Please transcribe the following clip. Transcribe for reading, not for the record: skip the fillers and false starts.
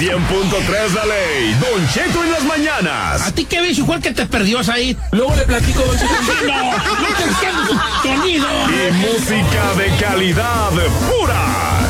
100.3 La Ley, Don Cheto en las mañanas. ¿A ti qué ves? Igual que te perdió ahí. Luego le platico, Don Cheto. No te entiendo su sonido. Y música de calidad pura.